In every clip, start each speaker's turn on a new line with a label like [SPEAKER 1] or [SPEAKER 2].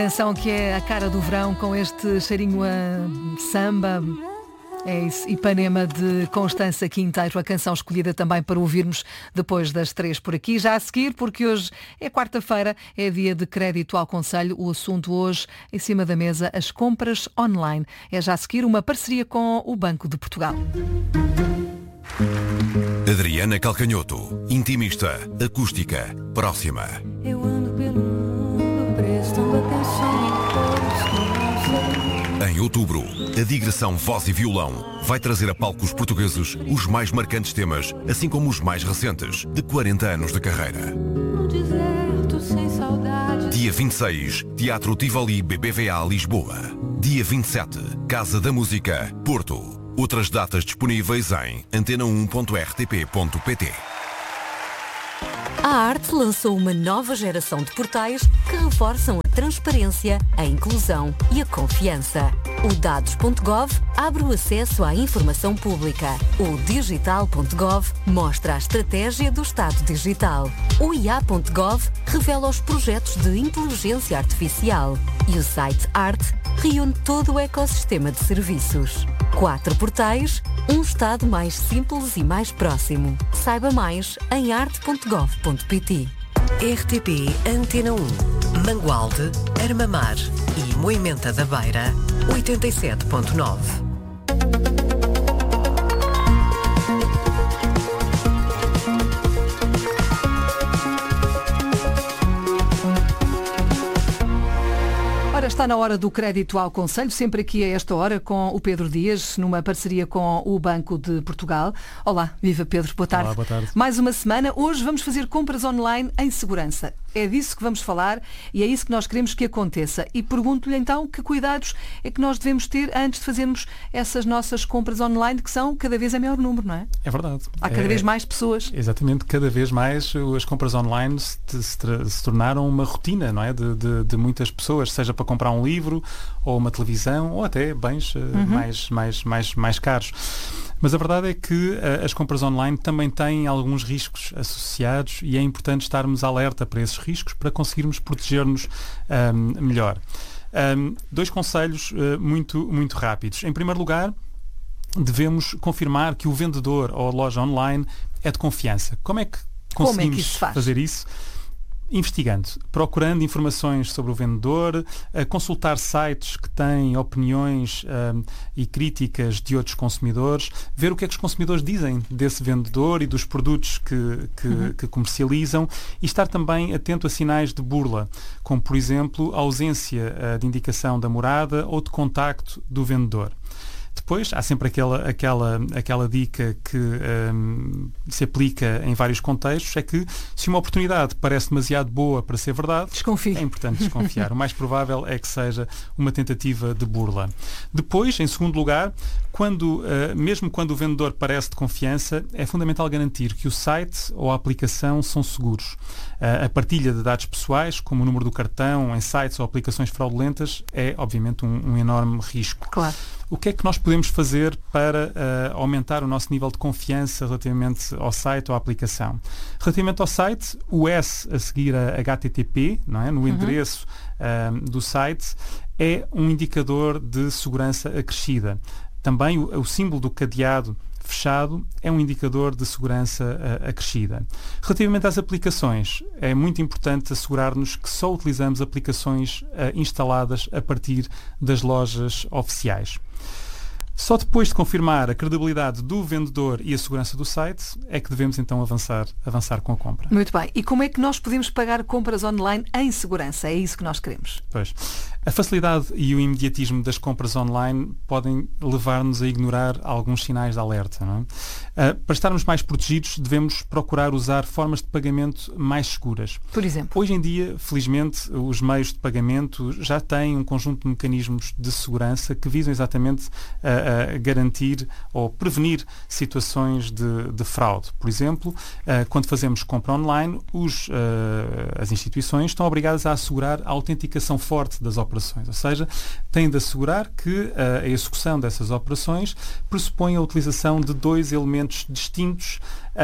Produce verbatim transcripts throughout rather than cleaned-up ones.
[SPEAKER 1] Canção que é a cara do verão com este cheirinho a samba. É isso, Ipanema de Constança Quinteiro, a canção escolhida também para ouvirmos depois das três por aqui. Já a seguir, porque hoje é quarta-feira, é dia de crédito ao Conselho. O assunto hoje, em cima da mesa, as compras online. É já a seguir uma parceria com o Banco de Portugal.
[SPEAKER 2] Adriana Calcanhoto, intimista, acústica, próxima.
[SPEAKER 3] Eu ando pelo mundo prestando atenção em cores que não sei.
[SPEAKER 2] Em outubro, a digressão Voz e Violão vai trazer a palcos portugueses os mais marcantes temas, assim como os mais recentes, de quarenta anos de carreira.
[SPEAKER 3] No deserto sem saudade.
[SPEAKER 2] Dia vinte e seis, Teatro Tivoli B B V A Lisboa. Dia vinte e sete, Casa da Música, Porto. Outras datas disponíveis em antena um ponto r t p ponto p t.
[SPEAKER 4] A Arte lançou uma nova geração de portais que reforçam a transparência, a inclusão e a confiança. O dados ponto gov abre o acesso à informação pública. O digital ponto gov mostra a estratégia do Estado digital. O i a ponto gov revela os projetos de inteligência artificial. E o site Arte reúne todo o ecossistema de serviços. Quatro portais, um Estado mais simples e mais próximo. Saiba mais em arte ponto gov ponto p t.
[SPEAKER 5] R T P Antena um, Mangualde, Armamar e Moimenta da Beira, oitenta e sete ponto nove.
[SPEAKER 1] Ora, está na hora do crédito ao Conselho, sempre aqui a esta hora com o Pedro Dias, numa parceria com o Banco de Portugal. Olá, viva Pedro, boa tarde.
[SPEAKER 6] Olá, boa tarde.
[SPEAKER 1] Mais uma semana. Hoje vamos fazer compras online em segurança. É disso que vamos falar e é isso que nós queremos que aconteça. E pergunto-lhe então que cuidados é que nós devemos ter antes de fazermos essas nossas compras online, que são cada vez a maior número, não é?
[SPEAKER 6] É verdade.
[SPEAKER 1] Há cada
[SPEAKER 6] é,
[SPEAKER 1] vez mais pessoas.
[SPEAKER 6] Exatamente, cada vez mais as compras online se, se, se tornaram uma rotina, não é? De, de, de muitas pessoas, seja para comprar um livro ou uma televisão ou até bens uhum. mais, mais, mais, mais caros. Mas a verdade é que uh, as compras online também têm alguns riscos associados e é importante estarmos alerta para esses riscos para conseguirmos proteger-nos um, melhor. Um, dois conselhos uh, muito, muito rápidos. Em primeiro lugar, devemos confirmar que o vendedor ou a loja online é de confiança. Como é que conseguimos
[SPEAKER 1] Como é que isso faz?
[SPEAKER 6] fazer isso? Investigando, procurando informações sobre o vendedor, a consultar sites que têm opiniões um, e críticas de outros consumidores, ver o que é que os consumidores dizem desse vendedor e dos produtos que, que, uhum. que comercializam e estar também atento a sinais de burla, como por exemplo a ausência uh, de indicação da morada ou de contacto do vendedor. Depois, há sempre aquela, aquela, aquela dica que um, se aplica em vários contextos, é que se uma oportunidade parece demasiado boa para ser verdade,
[SPEAKER 1] Desconfie.
[SPEAKER 6] é importante desconfiar. O mais provável é que seja uma tentativa de burla. Depois, em segundo lugar, quando, uh, mesmo quando o vendedor parece de confiança, é fundamental garantir que o site ou a aplicação são seguros. Uh, a partilha de dados pessoais, como o número do cartão, em sites ou aplicações fraudulentas, é obviamente um, um enorme risco.
[SPEAKER 1] Claro.
[SPEAKER 6] O que é que nós podemos fazer para uh, aumentar o nosso nível de confiança relativamente ao site ou à aplicação? Relativamente ao site, o S a seguir a H T T P, não é? No uhum. endereço uh, do site, é um indicador de segurança acrescida. Também o, o símbolo do cadeado fechado é um indicador de segurança uh, acrescida. Relativamente às aplicações, é muito importante assegurar-nos que só utilizamos aplicações uh, instaladas a partir das lojas oficiais. Só depois de confirmar a credibilidade do vendedor e a segurança do site é que devemos então avançar, avançar com a compra.
[SPEAKER 1] Muito bem. E como é que nós podemos pagar compras online em segurança? É isso que nós queremos.
[SPEAKER 6] Pois. A facilidade e o imediatismo das compras online podem levar-nos a ignorar alguns sinais de alerta, não é? Uh, para estarmos mais protegidos, devemos procurar usar formas de pagamento mais seguras.
[SPEAKER 1] Por exemplo?
[SPEAKER 6] Hoje em dia, felizmente, os meios de pagamento já têm um conjunto de mecanismos de segurança que visam exatamente uh, a garantir ou prevenir situações de, de fraude. Por exemplo, uh, quando fazemos compra online, os, uh, as instituições estão obrigadas a assegurar a autenticação forte das operações operações. Ou seja, tem de assegurar que a execução dessas operações pressupõe a utilização de dois elementos distintos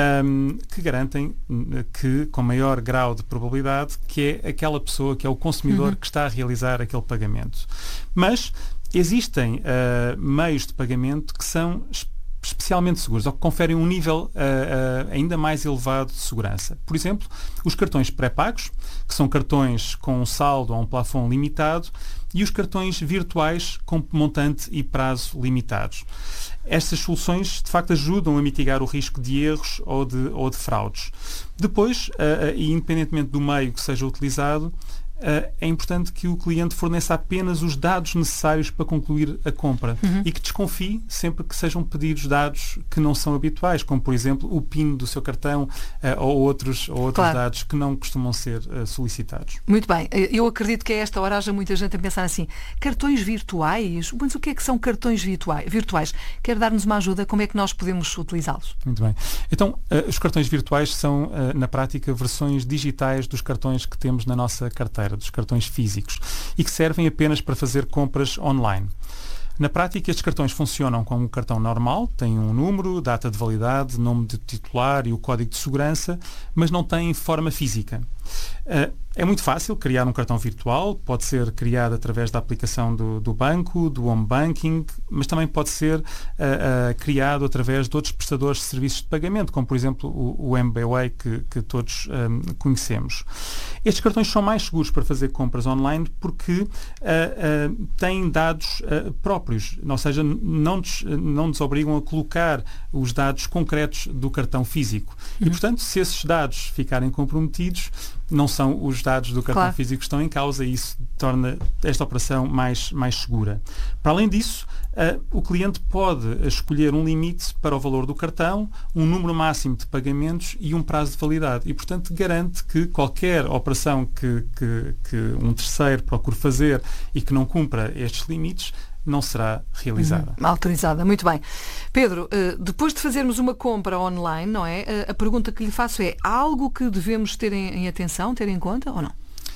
[SPEAKER 6] um, que garantem que, com maior grau de probabilidade, que é aquela pessoa, que é o consumidor, uhum. que está a realizar aquele pagamento. Mas existem uh, meios de pagamento que são especialmente seguros, ou que conferem um nível uh, uh, ainda mais elevado de segurança. Por exemplo, os cartões pré-pagos, que são cartões com um saldo ou um plafond limitado, e os cartões virtuais com montante e prazo limitados. Estas soluções, de facto, ajudam a mitigar o risco de erros ou de, ou de fraudes. Depois, uh, uh, e independentemente do meio que seja utilizado, Uh, é importante que o cliente forneça apenas os dados necessários para concluir a compra uhum. e que desconfie sempre que sejam pedidos dados que não são habituais, como, por exemplo, o P I N do seu cartão uh, ou outros, ou outros claro. dados que não costumam ser uh, solicitados.
[SPEAKER 1] Muito bem. Eu acredito que a esta hora haja muita gente a pensar assim, cartões virtuais? Mas o que é que são cartões virtuais? virtuais? Quer dar-nos uma ajuda? Como é que nós podemos utilizá-los?
[SPEAKER 6] Muito bem. Então, uh, os cartões virtuais são, uh, na prática, versões digitais dos cartões que temos na nossa carteira, dos cartões físicos, e que servem apenas para fazer compras online. Na prática, estes cartões funcionam como um cartão normal, têm um número, data de validade, nome de titular e o código de segurança, mas não têm forma física. Uh, é muito fácil criar um cartão virtual, pode ser criado através da aplicação do, do banco, do home banking, mas também pode ser uh, uh, criado através de outros prestadores de serviços de pagamento, como por exemplo o, o M B W A Y que, que todos um, conhecemos. Estes cartões são mais seguros para fazer compras online porque uh, uh, têm dados uh, próprios, ou seja, não nos, não nos obrigam a colocar os dados concretos do cartão físico. Uhum. E, portanto, se esses dados ficarem comprometidos, não são os dados do cartão claro. físico que estão em causa, e isso torna esta operação mais, mais segura. Para além disso, uh, o cliente pode escolher um limite para o valor do cartão, um número máximo de pagamentos e um prazo de validade. E, portanto, garante que qualquer operação que, que, que um terceiro procure fazer e que não cumpra estes limites não será realizada.
[SPEAKER 1] Uhum. Autorizada, muito bem. Pedro, depois de fazermos uma compra online, não é? A pergunta que lhe faço é, há algo que devemos ter em, em atenção, ter em conta ou não?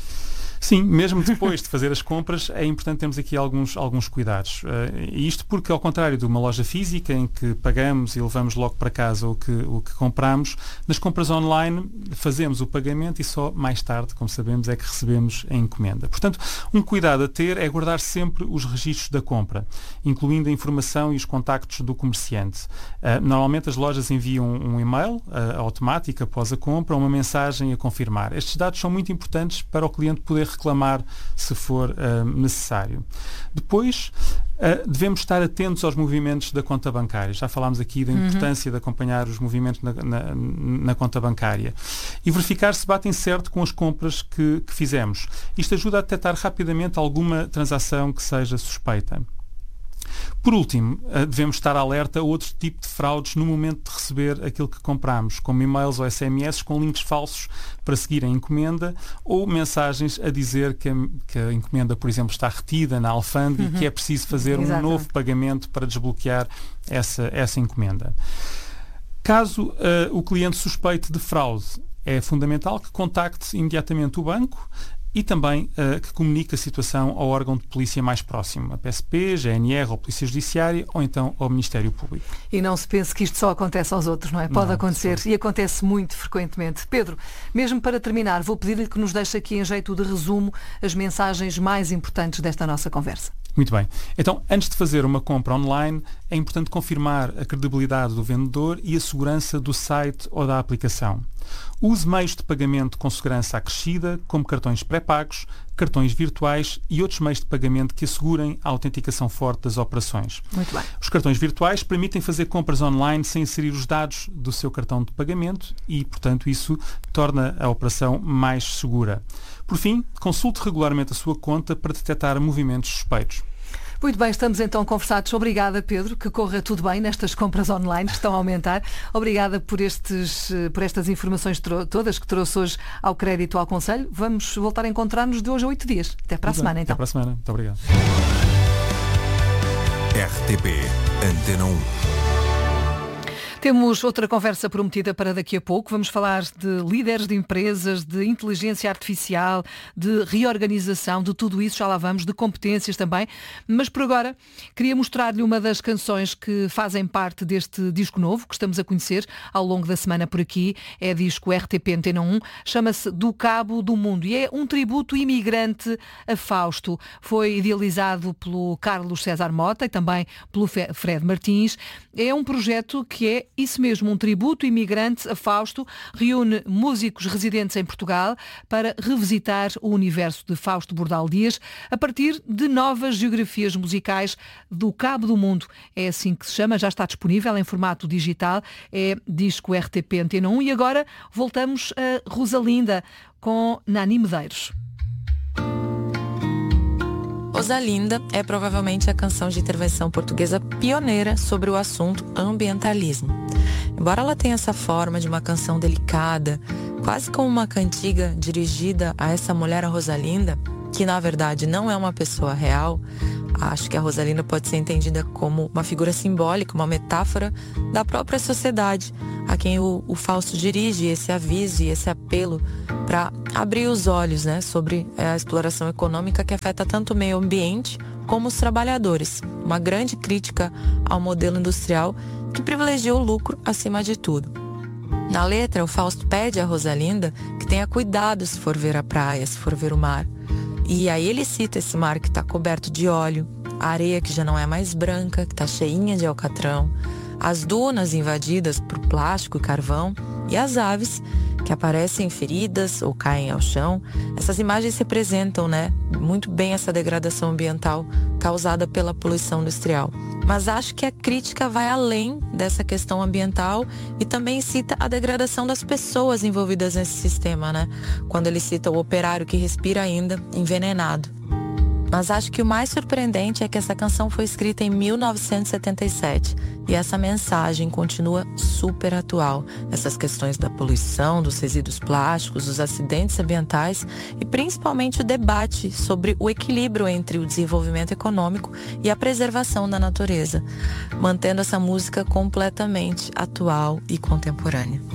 [SPEAKER 6] Sim, mesmo depois de fazer as compras, é importante termos aqui alguns, alguns cuidados. Uh, isto porque, ao contrário de uma loja física, em que pagamos e levamos logo para casa o que, o que compramos, nas compras online fazemos o pagamento e só mais tarde, como sabemos, é que recebemos a encomenda. Portanto, um cuidado a ter é guardar sempre os registros da compra, incluindo a informação e os contactos do comerciante. Uh, normalmente as lojas enviam um e-mail uh, automático após a compra, uma mensagem a confirmar. Estes dados são muito importantes para o cliente poder reclamar se for uh, necessário. Depois, uh, devemos estar atentos aos movimentos da conta bancária. Já falámos aqui da importância uhum. de acompanhar os movimentos na, na, na conta bancária. E verificar se batem certo com as compras que, que fizemos. Isto ajuda a detectar rapidamente alguma transação que seja suspeita. Por último, devemos estar alerta a outro tipo de fraudes no momento de receber aquilo que compramos, como e-mails ou S M S com links falsos para seguir a encomenda ou mensagens a dizer que a, que a encomenda, por exemplo, está retida na alfândega uhum. e que é preciso fazer um Exato. novo pagamento para desbloquear essa, essa encomenda. Caso uh, o cliente suspeite de fraude, é fundamental que contacte imediatamente o banco e também uh, que comunique a situação ao órgão de polícia mais próximo, a P S P, G N R ou Polícia Judiciária ou então ao Ministério Público.
[SPEAKER 1] E não se pense que isto só acontece aos outros, não é? Pode não, acontecer só. E acontece muito frequentemente. Pedro, mesmo para terminar, vou pedir-lhe que nos deixe aqui em jeito de resumo as mensagens mais importantes desta nossa conversa.
[SPEAKER 6] Muito bem. Então, antes de fazer uma compra online, é importante confirmar a credibilidade do vendedor e a segurança do site ou da aplicação. Use meios de pagamento com segurança acrescida, como cartões pré-pagos, cartões virtuais e outros meios de pagamento que assegurem a autenticação forte das operações.
[SPEAKER 1] Muito bem.
[SPEAKER 6] Os cartões virtuais permitem fazer compras online sem inserir os dados do seu cartão de pagamento e, portanto, isso torna a operação mais segura. Por fim, consulte regularmente a sua conta para detectar movimentos suspeitos.
[SPEAKER 1] Muito bem, estamos então conversados. Obrigada, Pedro, que corra tudo bem nestas compras online que estão a aumentar. Obrigada por, estes, por estas informações tro- todas que trouxe hoje ao Crédito ao Conselho. Vamos voltar a encontrar-nos de hoje a oito dias. Até para a semana,
[SPEAKER 6] bem,
[SPEAKER 1] então.
[SPEAKER 6] Até para a semana. Muito obrigado.
[SPEAKER 2] R T P Antena um.
[SPEAKER 1] Temos outra conversa prometida para daqui a pouco. Vamos falar de líderes de empresas, de inteligência artificial, de reorganização, de tudo isso, já lá vamos, de competências também. Mas por agora, queria mostrar-lhe uma das canções que fazem parte deste disco novo, que estamos a conhecer ao longo da semana por aqui. É disco R T P Antena um, chama-se Do Cabo do Mundo e é um tributo imigrante a Fausto. Foi idealizado pelo Carlos César Mota e também pelo Fred Martins. É um projeto que é isso mesmo, um tributo imigrante a Fausto, reúne músicos residentes em Portugal para revisitar o universo de Fausto Bordal Dias a partir de novas geografias musicais do Cabo do Mundo. É assim que se chama, já está disponível em formato digital, é disco R T P Antena um e agora voltamos a Rosalinda com Nani Medeiros.
[SPEAKER 7] Rosalinda é provavelmente a canção de intervenção portuguesa pioneira sobre o assunto ambientalismo. Embora ela tenha essa forma de uma canção delicada, quase como uma cantiga dirigida a essa mulher, a Rosalinda, que na verdade não é uma pessoa real, acho que a Rosalinda pode ser entendida como uma figura simbólica, uma metáfora da própria sociedade, a quem o, o Fausto dirige esse aviso e esse apelo para abrir os olhos, né, sobre a exploração econômica que afeta tanto o meio ambiente como os trabalhadores. Uma grande crítica ao modelo industrial que privilegia o lucro acima de tudo. Na letra, o Fausto pede a Rosalinda que tenha cuidado se for ver a praia, se for ver o mar. E aí ele cita esse mar que está coberto de óleo, a areia que já não é mais branca, que está cheinha de alcatrão, as dunas invadidas por plástico e carvão e as aves que aparecem feridas ou caem ao chão. Essas imagens representam, né, muito bem essa degradação ambiental causada pela poluição industrial. Mas acho que a crítica vai além dessa questão ambiental e também cita a degradação das pessoas envolvidas nesse sistema, né? Quando ele cita o operário que respira ainda envenenado. Mas acho que o mais surpreendente é que essa canção foi escrita em mil novecentos e setenta e sete e essa mensagem continua super atual. Essas questões da poluição, dos resíduos plásticos, dos acidentes ambientais e principalmente o debate sobre o equilíbrio entre o desenvolvimento econômico e a preservação da natureza, mantendo essa música completamente atual e contemporânea.